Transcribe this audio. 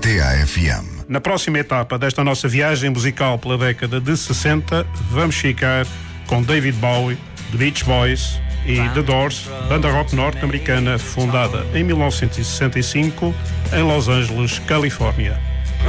RCA-FM. Na próxima etapa desta nossa viagem musical pela década de 60, vamos ficar com David Bowie, The Beach Boys e The Doors, banda rock norte-americana fundada em 1965 em Los Angeles, Califórnia.